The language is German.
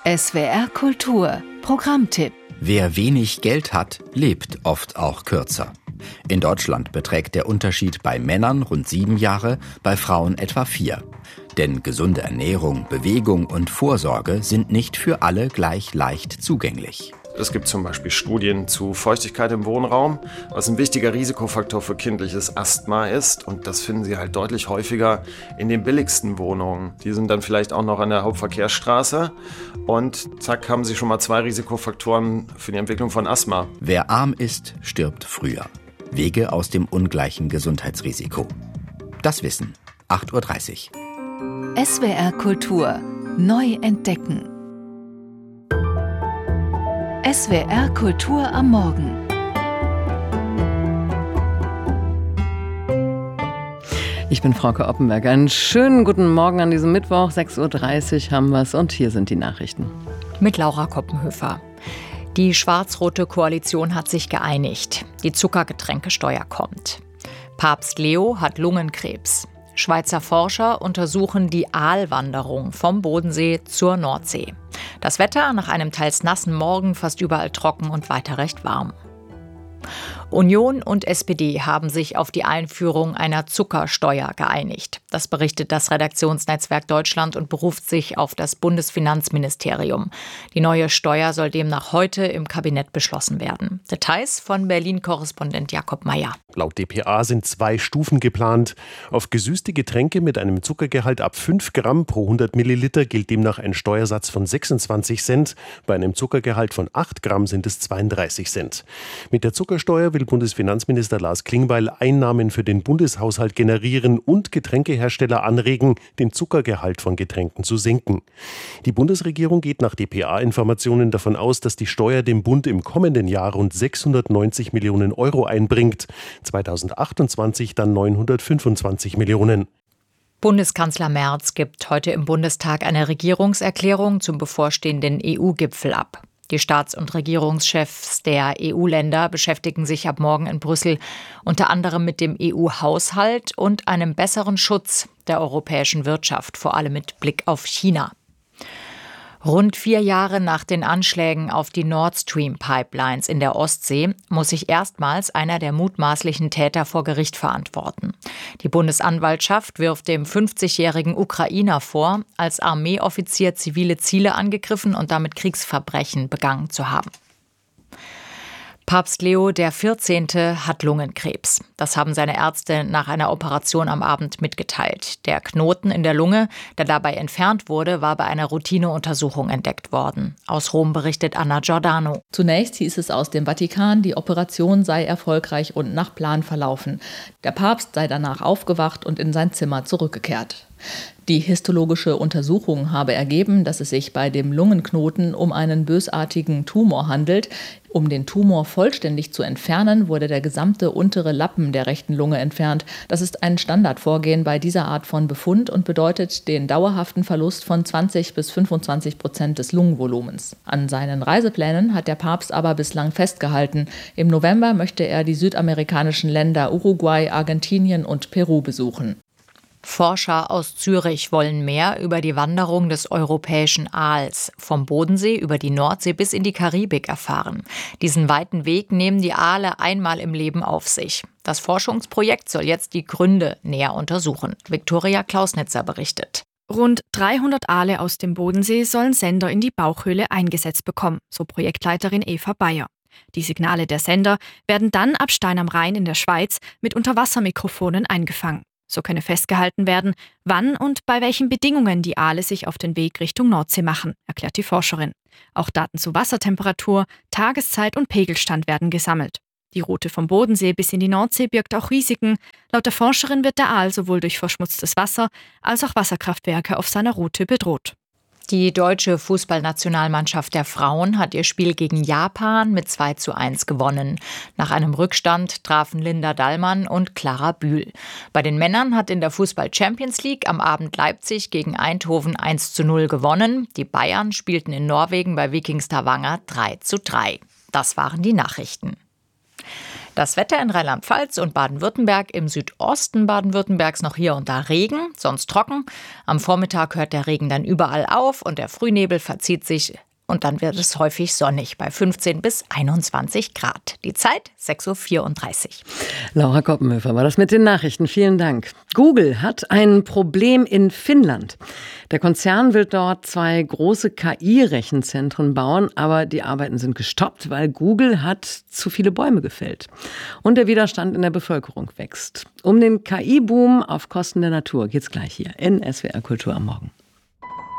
SWR Kultur Programmtipp. Wer wenig Geld hat, lebt oft auch kürzer. In Deutschland beträgt der Unterschied bei Männern rund 7 Jahre, bei Frauen etwa 4. Denn gesunde Ernährung, Bewegung und Vorsorge sind nicht für alle gleich leicht zugänglich. Es gibt zum Beispiel Studien zu Feuchtigkeit im Wohnraum, was ein wichtiger Risikofaktor für kindliches Asthma ist. Und das finden Sie halt deutlich häufiger in den billigsten Wohnungen. Die sind dann vielleicht auch noch an der Hauptverkehrsstraße. Und zack, haben Sie schon mal 2 Risikofaktoren für die Entwicklung von Asthma. Wer arm ist, stirbt früher. Wege aus dem ungleichen Gesundheitsrisiko. Das Wissen. 8:30 Uhr. SWR Kultur neu entdecken. SWR Kultur am Morgen. Ich bin Frauke Oppenberger. Einen schönen guten Morgen an diesem Mittwoch. 6:30 Uhr haben wir es und hier sind die Nachrichten. Mit Laura Koppenhöfer. Die schwarz-rote Koalition hat sich geeinigt. Die Zuckergetränkesteuer kommt. Papst Leo hat Lungenkrebs. Schweizer Forscher untersuchen die Aalwanderung vom Bodensee zur Nordsee. Das Wetter nach einem teils nassen Morgen fast überall trocken und weiter recht warm. Union und SPD haben sich auf die Einführung einer Zuckersteuer geeinigt. Das berichtet das Redaktionsnetzwerk Deutschland und beruft sich auf das Bundesfinanzministerium. Die neue Steuer soll demnach heute im Kabinett beschlossen werden. Details von Berlin-Korrespondent Jakob Mayer. Laut dpa sind 2 Stufen geplant. Auf gesüßte Getränke mit einem Zuckergehalt ab 5 Gramm pro 100 Milliliter gilt demnach ein Steuersatz von 26 Cent. Bei einem Zuckergehalt von 8 Gramm sind es 32 Cent. Mit der Zuckersteuer will Bundesfinanzminister Lars Klingbeil Einnahmen für den Bundeshaushalt generieren und Getränkehersteller anregen, den Zuckergehalt von Getränken zu senken. Die Bundesregierung geht nach dpa-Informationen davon aus, dass die Steuer dem Bund im kommenden Jahr rund 690 Millionen Euro einbringt. 2028 dann 925 Millionen. Bundeskanzler Merz gibt heute im Bundestag eine Regierungserklärung zum bevorstehenden EU-Gipfel ab. Die Staats- und Regierungschefs der EU-Länder beschäftigen sich ab morgen in Brüssel unter anderem mit dem EU-Haushalt und einem besseren Schutz der europäischen Wirtschaft, vor allem mit Blick auf China. Rund 4 Jahre nach den Anschlägen auf die Nord Stream-Pipelines in der Ostsee muss sich erstmals einer der mutmaßlichen Täter vor Gericht verantworten. Die Bundesanwaltschaft wirft dem 50-jährigen Ukrainer vor, als Armeeoffizier zivile Ziele angegriffen und damit Kriegsverbrechen begangen zu haben. Papst Leo XIV. Hat Lungenkrebs. Das haben seine Ärzte nach einer Operation am Abend mitgeteilt. Der Knoten in der Lunge, der dabei entfernt wurde, war bei einer Routineuntersuchung entdeckt worden. Aus Rom berichtet Anna Giordano. Zunächst hieß es aus dem Vatikan, die Operation sei erfolgreich und nach Plan verlaufen. Der Papst sei danach aufgewacht und in sein Zimmer zurückgekehrt. Die histologische Untersuchung habe ergeben, dass es sich bei dem Lungenknoten um einen bösartigen Tumor handelt. Um den Tumor vollständig zu entfernen, wurde der gesamte untere Lappen der rechten Lunge entfernt. Das ist ein Standardvorgehen bei dieser Art von Befund und bedeutet den dauerhaften Verlust von 20-25% des Lungenvolumens. An seinen Reiseplänen hat der Papst aber bislang festgehalten. Im November möchte er die südamerikanischen Länder Uruguay, Argentinien und Peru besuchen. Forscher aus Zürich wollen mehr über die Wanderung des europäischen Aals vom Bodensee über die Nordsee bis in die Karibik erfahren. Diesen weiten Weg nehmen die Aale einmal im Leben auf sich. Das Forschungsprojekt soll jetzt die Gründe näher untersuchen. Viktoria Klausnitzer berichtet. Rund 300 Aale aus dem Bodensee sollen Sender in die Bauchhöhle eingesetzt bekommen, so Projektleiterin Eva Bayer. Die Signale der Sender werden dann ab Stein am Rhein in der Schweiz mit Unterwassermikrofonen eingefangen. So könne festgehalten werden, wann und bei welchen Bedingungen die Aale sich auf den Weg Richtung Nordsee machen, erklärt die Forscherin. Auch Daten zu Wassertemperatur, Tageszeit und Pegelstand werden gesammelt. Die Route vom Bodensee bis in die Nordsee birgt auch Risiken. Laut der Forscherin wird der Aal sowohl durch verschmutztes Wasser als auch Wasserkraftwerke auf seiner Route bedroht. Die deutsche Fußballnationalmannschaft der Frauen hat ihr Spiel gegen Japan mit 2:1 gewonnen. Nach einem Rückstand trafen Linda Dallmann und Clara Bühl. Bei den Männern hat in der Fußball-Champions League am Abend Leipzig gegen Eindhoven 1:0 gewonnen. Die Bayern spielten in Norwegen bei Viking Stavanger 3:3. Das waren die Nachrichten. Das Wetter in Rheinland-Pfalz und Baden-Württemberg, im Südosten Baden-Württembergs noch hier und da Regen, sonst trocken. Am Vormittag hört der Regen dann überall auf und der Frühnebel verzieht sich. Und dann wird es häufig sonnig bei 15 bis 21 Grad. Die Zeit 6.34 Uhr. Laura Koppenhöfer war das mit den Nachrichten. Vielen Dank. Google hat ein Problem in Finnland. Der Konzern will dort 2 große KI-Rechenzentren bauen, aber die Arbeiten sind gestoppt, weil Google hat zu viele Bäume gefällt. Und der Widerstand in der Bevölkerung wächst. Um den KI-Boom auf Kosten der Natur geht's gleich hier in SWR Kultur am Morgen.